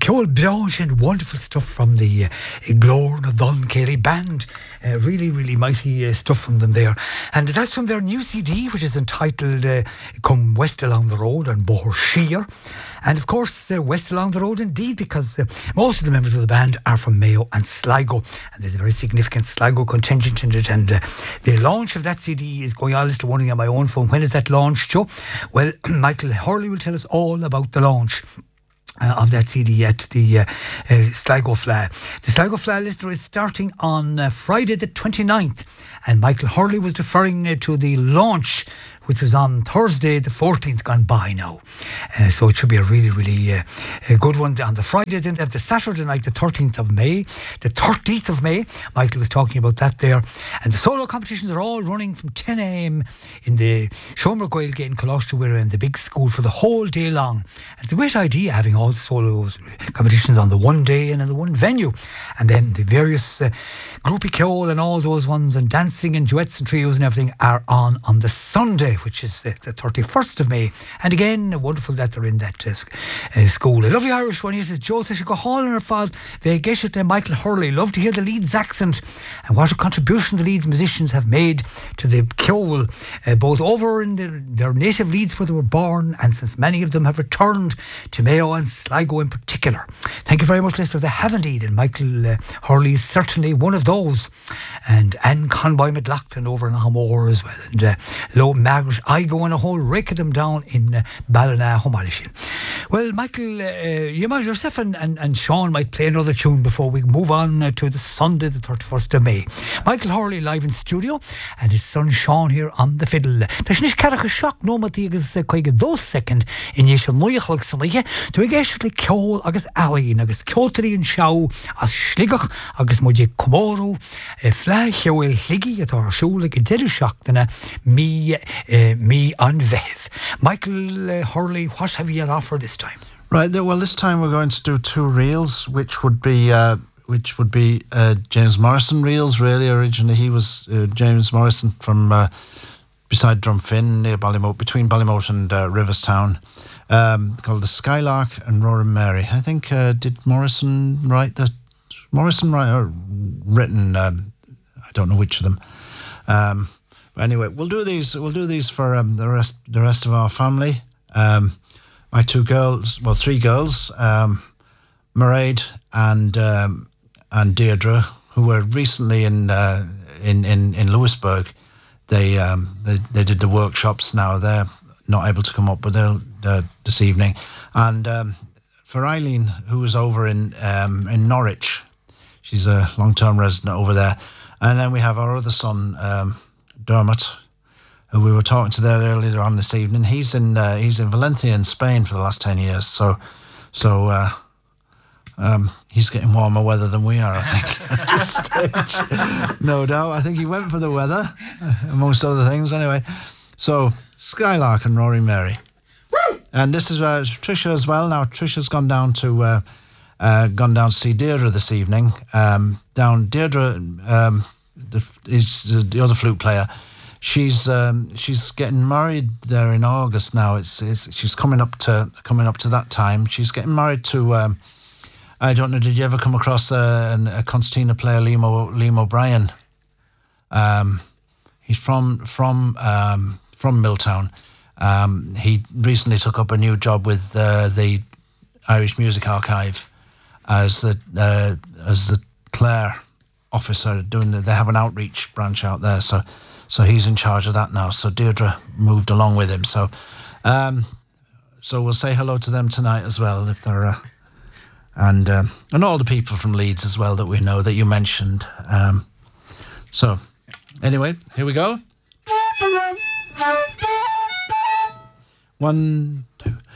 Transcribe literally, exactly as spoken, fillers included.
Ceol Blanche and wonderful stuff from the uh, Glórn of Don Kelly band. Uh, really, really mighty uh, stuff from them there. And that's from their new C D, which is entitled uh, Come West Along the Road and Bohor Shear. And of course, uh, West Along the Road indeed, because uh, most of the members of the band are from Mayo and Sligo. And there's a very significant Sligo contingent in it. And uh, the launch of that C D is going on. I listened to one on my own phone. When is that launch, Joe? Well, Michael Hurley will tell us all about the launch Uh, of that C D at the uh, uh, Sligo Fly. The Sligo Fly listener is starting on uh, Friday the twenty-ninth, and Michael Hurley was referring uh, to the launch, which was on Thursday the fourteenth, gone by now. Uh, so it should be a really, really uh, a good one on the Friday. Then they have the Saturday night, the thirteenth of May. The thirteenth of May, Michael was talking about that there. And the solo competitions are all running from ten a.m. in the Shomer Gaelgate in Colostawira in the big school for the whole day long. And it's a great idea having all the solo competitions on the one day and in the one venue. And then the various uh, groupie ceol and all those ones, and dancing and duets and trios and everything are on on the Sunday, which is uh, the thirty-first of May. And again, wonderful that they're in that uh, uh, school. A lovely Irish one here says, Joe, they should go hall in her fall. They get it, Michael Hurley. Love to hear the Leeds accent and what a contribution the Leeds musicians have made to the ceol, uh, both over in the, their native Leeds where they were born, and since many of them have returned to Mayo and Sligo in particular. Thank you very much, listener. They have indeed, and Michael uh, Hurley is certainly one of those. And Anne Conboy McLaughlin over in Hamor as well, and uh, Lo Margaret I go and a whole rake of them down in uh, Ballina, Homalishin. Well, Michael, uh, you might yourself and, and, and Sean might play another tune before we move on uh, to the Sunday the thirty-first of May. Michael Hurley live in studio, and his son Sean here on the fiddle. There's nicht carach a shock no matigas coig those second in ye shall moich like some ye to we actually ceol agus alley agus ceoltry and show as schligach agus moje komoro a fly ceol higgy at our show like a dead shock than me uh, me on Vev. Michael uh, Hurley, what have you on offer this time? Right, well, this time we're going to do two reels, which would be uh, which would be uh, James Morrison reels. Really, originally he was uh, James Morrison from uh, beside Drumfin near Ballymote, between Ballymote and uh, Riverstown, um, called the Skylark and Roaring Mary. I think uh, did Morrison write that? Morrison write or written? Um, I don't know which of them. Um, Anyway, we'll do these. We'll do these for um, the rest. The rest of our family. Um, my two girls, well, three girls, um, Mairead and um, and Deirdre, who were recently in uh, in, in in Lewisburg. They um, they they did the workshops. Now they're not able to come up, but they'll uh, this evening. And um, for Eileen, who was over in um, in Norwich, she's a long-term resident over there. And then we have our other son. Um, Dermot, who we were talking to there earlier on this evening. He's in uh, he's in Valencia in Spain for the last ten years. So, so uh, um, he's getting warmer weather than we are, I think, at this stage. No doubt. I think he went for the weather, amongst other things. Anyway, so Skylark and Roaring Mary, and this is uh, Tricia as well. Now Tricia's gone down to uh, uh, gone down to see Deirdre this evening. Um, down Deirdre. Um, The, is the other flute player. She's um, she's getting married there in August now. It's, it's she's coming up to coming up to that time. She's getting married to. Um, I don't know. Did you ever come across a, a concertina player, Liam, o, Liam O'Brien? Um, he's from from um, from Milltown. Um, he recently took up a new job with uh, the Irish Music Archive as the uh, as the Clare officer doing the, they have an outreach branch out there, so so he's in charge of that now. So Deirdre moved along with him, so um, so we'll say hello to them tonight as well if they're uh, and um, and all the people from Leeds as well that we know that you mentioned. Um, so anyway, here we go. One, two.